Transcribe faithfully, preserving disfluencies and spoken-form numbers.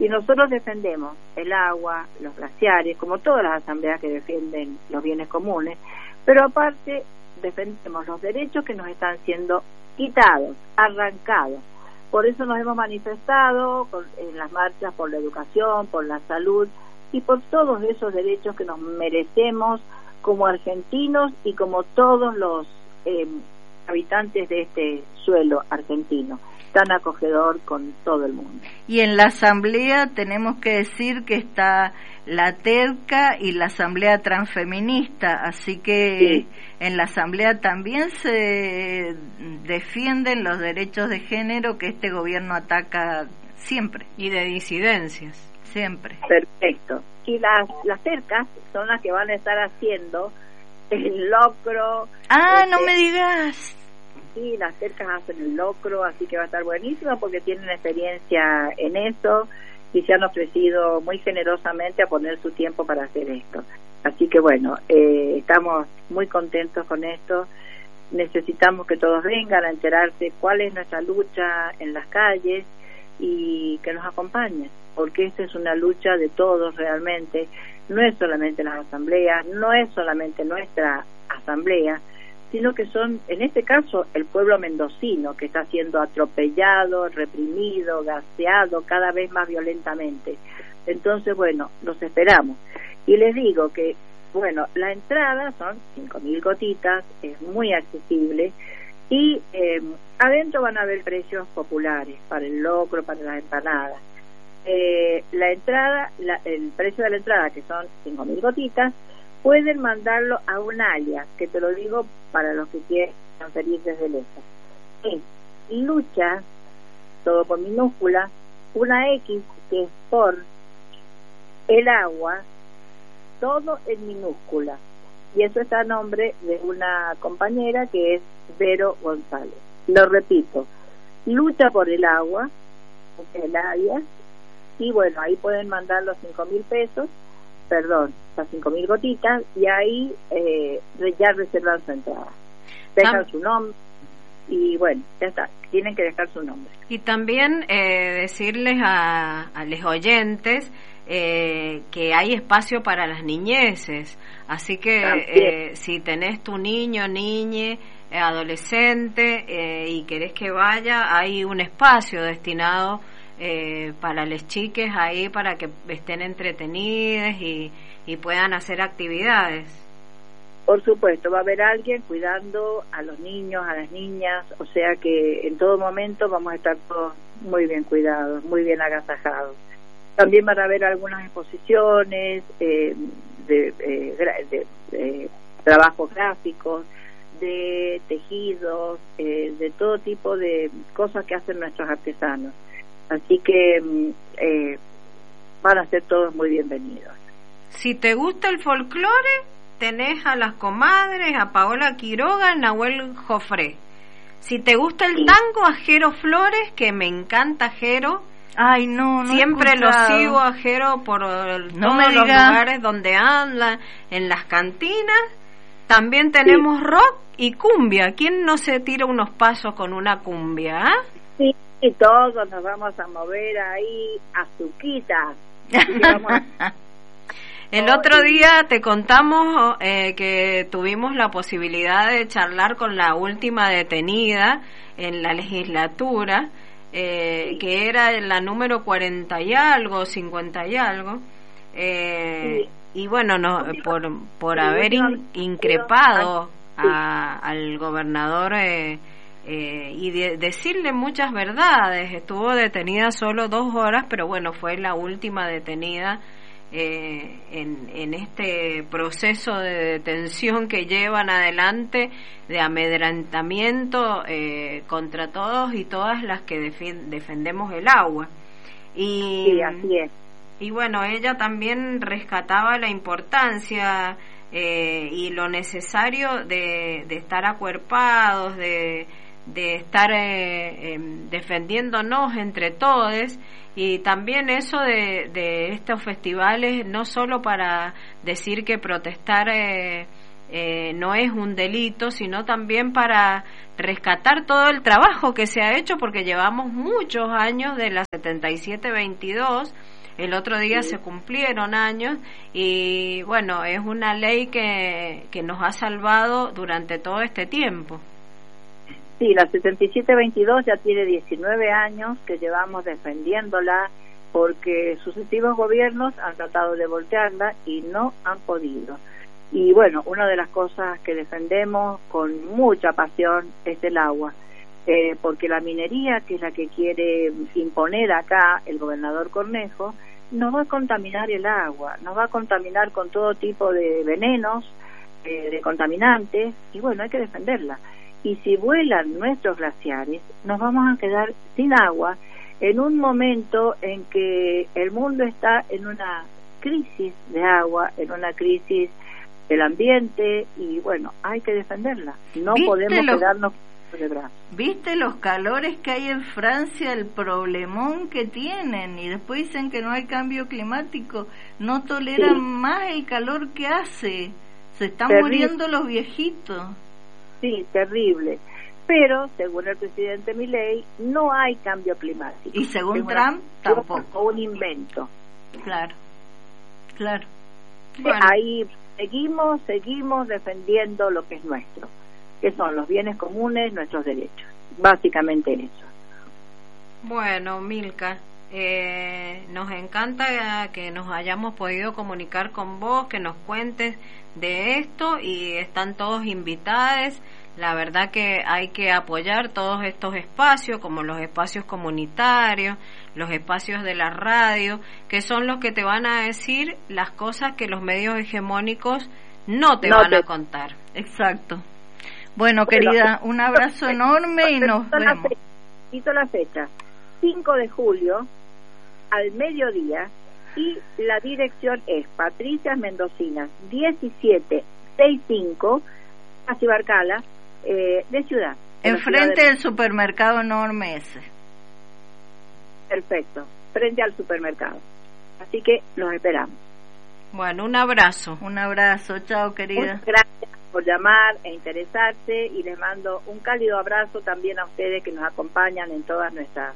Si nosotros defendemos el agua, los glaciares, como todas las asambleas que defienden los bienes comunes, pero aparte defendemos los derechos que nos están siendo quitados, arrancados. Por eso nos hemos manifestado con, en las marchas por la educación, por la salud y por todos esos derechos que nos merecemos como argentinos y como todos los eh, habitantes de este suelo argentino, tan acogedor con todo el mundo. Y en la asamblea tenemos que decir que está la terca y la asamblea transfeminista, así que sí, en la asamblea también se defienden los derechos de género que este gobierno ataca siempre. Y de disidencias. Siempre. Perfecto. Y las, las tercas son las que van a estar haciendo el locro. Ah, este, no me digas. Sí, las tercas hacen el locro, así que va a estar buenísimo porque tienen experiencia en eso y se han ofrecido muy generosamente a poner su tiempo para hacer esto. Así que bueno, eh, estamos muy contentos con esto. Necesitamos que todos vengan a enterarse cuál es nuestra lucha en las calles y que nos acompañen, porque esta es una lucha de todos realmente. No es solamente las asambleas, no es solamente nuestra asamblea, sino que son, en este caso, el pueblo mendocino que está siendo atropellado, reprimido, gaseado cada vez más violentamente. Entonces, bueno, los esperamos. Y les digo que, bueno, la entrada son cinco mil gotitas, es muy accesible, y eh, adentro van a haber precios populares para el locro, para las empanadas. Eh, la entrada, la, el precio de la entrada, que son cinco mil gotitas, pueden mandarlo a un alias, que te lo digo para los que quieren transferir desde lejos. Es lucha, todo por minúscula, una X que es por el agua, todo en minúscula. Y eso está a nombre de una compañera que es Vero González. Lo repito, lucha por el agua, el alias, y bueno, ahí pueden mandar los cinco mil pesos, perdón, las cinco mil gotitas, y ahí eh, ya reservan su entrada. Dejan ah. su nombre, y bueno, ya está, tienen que dejar su nombre. Y también eh, decirles a, a los oyentes eh, que hay espacio para las niñeces, así que eh, si tenés tu niño, niñe, eh, adolescente, eh, y querés que vaya, hay un espacio destinado Eh, para las chiques ahí para que estén entretenidas y, y puedan hacer actividades. Por supuesto, va a haber alguien cuidando a los niños, a las niñas, o sea que en todo momento vamos a estar todos muy bien cuidados, muy bien agasajados. También van a haber algunas exposiciones eh, de, eh, de, de trabajos gráficos, de tejidos, eh, de todo tipo de cosas que hacen nuestros artesanos. Así que eh, van a ser todos muy bienvenidos. Si te gusta el folclore, tenés a las comadres, a Paola Quiroga, a Nahuel Jofré. Si te gusta el sí. tango, a Jero Flores, que me encanta Jero. Ay, no, no siempre lo sigo a Jero por no todos los lugares donde anda, en las cantinas. También tenemos sí. rock y cumbia. ¿Quién no se tira unos pasos con una cumbia? ¿eh? Sí. Y todos nos vamos a mover ahí a Suquita. A... El otro día te contamos eh, que tuvimos la posibilidad de charlar con la última detenida en la legislatura, eh, sí. que era la número cuarenta y algo, cincuenta y algo. Eh, sí. Y bueno, no, por, por haber in, increpado a, al gobernador... Eh, Eh, y de, decirle muchas verdades. Estuvo detenida solo dos horas, pero bueno, fue la última detenida eh, en, en este proceso de detención que llevan adelante, de amedrentamiento eh, contra todos y todas las que defi- defendemos el agua. Y, sí, así es. Y bueno, ella también rescataba la importancia eh, y lo necesario de, de estar acuerpados, de de estar eh, eh, defendiéndonos entre todos, y también eso de, de estos festivales, no solo para decir que protestar eh, eh, no es un delito, sino también para rescatar todo el trabajo que se ha hecho, porque llevamos muchos años de la setenta y siete veintidós El otro día sí. se cumplieron años y bueno, es una ley que, que nos ha salvado durante todo este tiempo. Sí, la setenta y siete veintidós ya tiene diecinueve años que llevamos defendiéndola porque sucesivos gobiernos han tratado de voltearla y no han podido. Y bueno, una de las cosas que defendemos con mucha pasión es el agua, eh, porque la minería, que es la que quiere imponer acá el gobernador Cornejo, nos va a contaminar el agua, nos va a contaminar con todo tipo de venenos, eh, de contaminantes, y bueno, hay que defenderla. Y si vuelan nuestros glaciares, nos vamos a quedar sin agua en un momento en que el mundo está en una crisis de agua, en una crisis del ambiente, y bueno, hay que defenderla. No podemos los, quedarnos de brazos. ¿Viste los calores que hay en Francia, el problemón que tienen? Y después dicen que no hay cambio climático, no toleran sí. más el calor que hace. Se están terrible. muriendo los viejitos. Sí, terrible. Pero, según el presidente Milei, no hay cambio climático. Y según es Trump, una, tampoco. Un invento. Claro, claro. Bueno. Ahí seguimos, seguimos defendiendo lo que es nuestro, que son los bienes comunes, nuestros derechos. Básicamente eso. Bueno, Milka, eh, nos encanta que nos hayamos podido comunicar con vos, que nos cuentes de esto, y están todos invitados. La verdad que hay que apoyar todos estos espacios, como los espacios comunitarios, los espacios de la radio, que son los que te van a decir las cosas que los medios hegemónicos no te no van te... a contar. Exacto. Bueno, querida, un abrazo enorme y nos vemos. Quito la fecha, cinco de julio, al mediodía, y la dirección es Patricias Mendocinas, diecisiete sesenta y cinco, Cibarcala, eh, de Ciudad. Enfrente de... del supermercado enorme ese. Perfecto, frente al supermercado. Así que los esperamos. Bueno, un abrazo. Un abrazo, chao, querida. Muchas gracias por llamar e interesarse, y les mando un cálido abrazo también a ustedes que nos acompañan en todas nuestras